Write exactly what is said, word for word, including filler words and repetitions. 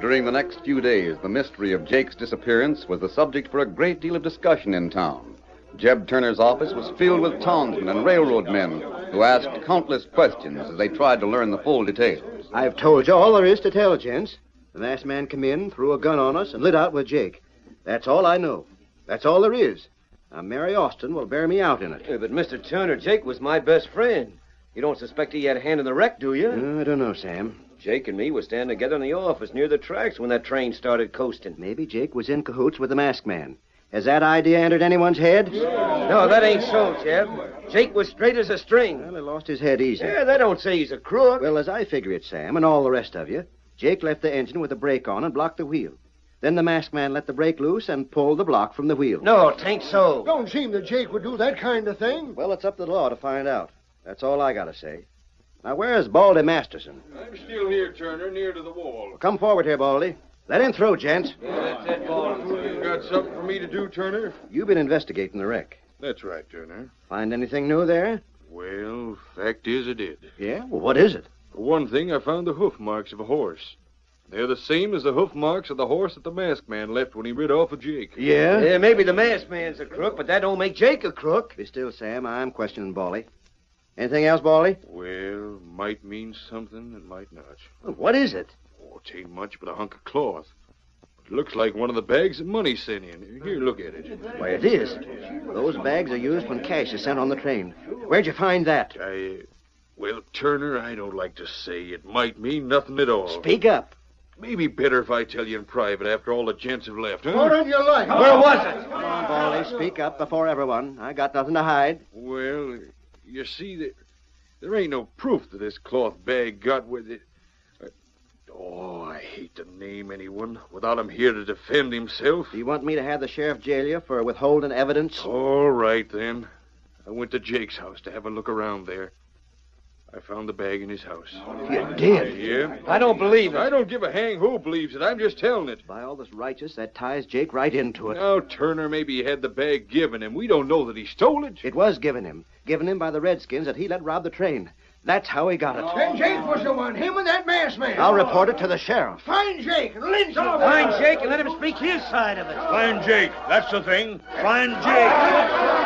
During the next few days, the mystery of Jake's disappearance was the subject for a great deal of discussion in town. Jeb Turner's office was filled with townsmen and railroad men who asked countless questions as they tried to learn the full details. I've told you all there is to tell, gents. The masked man come in, threw a gun on us, and lit out with Jake. That's all I know. That's all there is. Now, Mary Austin will bear me out in it. Yeah, but Mister Turner, Jake was my best friend. You don't suspect he had a hand in the wreck, do you? Uh, I don't know, Sam. Jake and me were standing together in the office near the tracks when that train started coasting. Maybe Jake was in cahoots with the masked man. Has that idea entered anyone's head? No, that ain't so, Jeb. Jake was straight as a string. Well, he lost his head easy. Yeah, they don't say he's a crook. Well, as I figure it, Sam, and all the rest of you, Jake left the engine with the brake on and blocked the wheel. Then the masked man let the brake loose and pulled the block from the wheel. No, tain't so. Don't seem that Jake would do that kind of thing. Well, it's up to the law to find out. That's all I gotta say. Now, where's Baldy Masterson? I'm still here, Turner, near to the wall. Well, come forward here, Baldy. Let him through, gents. Yeah, that's it, Baldy. You got something for me to do, Turner? You've been investigating the wreck. That's right, Turner. Find anything new there? Well, fact is I did. Yeah? Well, what is it? For one thing, I found the hoof marks of a horse. They're the same as the hoof marks of the horse that the masked man left when he rid off of Jake. Yeah? Yeah, maybe the masked man's a crook, but that don't make Jake a crook. Be still, Sam. I'm questioning Baldy. Anything else, Baldy? Well, might mean something and might not. Well, what is it? Oh, it ain't much but a hunk of cloth. It looks like one of the bags of money sent in. Here, look at it. Why, it is. Those bags are used when cash is sent on the train. Where'd you find that? I, uh, well, Turner, I don't like to say. It might mean nothing at all. Speak up. Maybe better if I tell you in private after all the gents have left, huh? What on your life? Where was it? Come on, Baldy. Speak up before everyone. I got nothing to hide. Well, you see, there, there ain't no proof that this cloth bag got with it. Uh, oh, I hate to name anyone without him here to defend himself. Do you want me to have the sheriff jail you for withholding evidence? All right, then. I went to Jake's house to have a look around there. I found the bag in his house. You did? Yeah? I don't believe it. I don't give a hang who believes it. I'm just telling it. By all that's righteous, that ties Jake right into it. Now, Turner, maybe he had the bag given him. We don't know that he stole it. It was given him. Given him by the Redskins that he let rob the train. That's how he got it. Then Jake was the one. Him and that masked man. I'll report it to the sheriff. Find Jake and lynch him. Find Jake and let him speak his side of it. Find Jake. That's the thing. Find Jake.